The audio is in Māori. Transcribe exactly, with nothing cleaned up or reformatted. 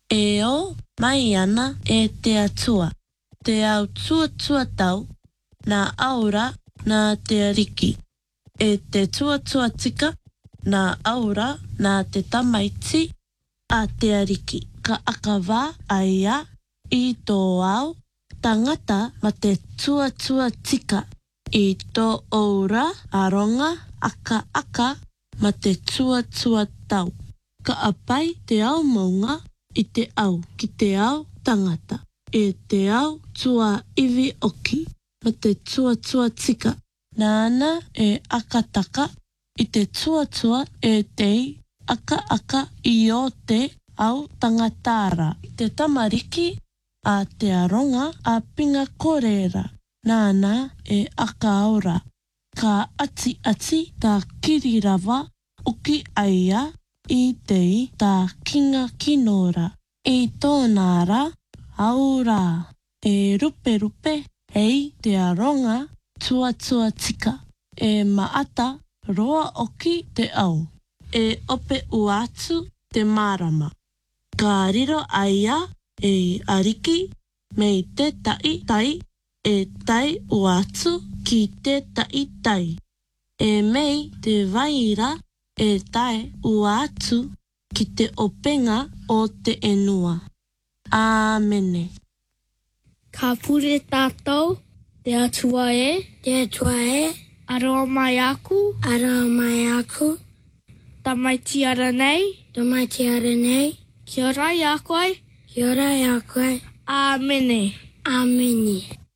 E o mai ana e te atua. Te au tua tua tau, nā aura nā te ariki. E te tua tua tika, nā aura nā te tamaiti a te ariki. Ka akawā aia i tō au tangata ma te tua tua tika. I tō aura aronga aka aka ma te tua tua tau. Ka apai te au maunga i te au ki te au tangata. E te au tua iwi oki ma te tua tua tika. Nāna e akataka i te tua tua e tei aka aka i o te au tangatara. Te tamariki a te aronga a pinga korera. Nāna e aka aura. Ka ati ati tā kirirawa uki aia i tei tā kinga kinora. I tōnara aura. E rupe rupe hei te aronga tua tua tika. E maata roa oki te au. E ope uatu te marama. Ka riro aia e ariki mei te tai tai e tai uatu ki te tai tai. E mei te vaira e tai uatu ki te openga o te enua. Āmene. Ka pure tātou, te atua e, te atua e, aroa mai aku, aroa mai aku, tamaiti ara nei, tamaiti ara nei, kia ora i a koe, kia ora i a koe, āmene. Āmene.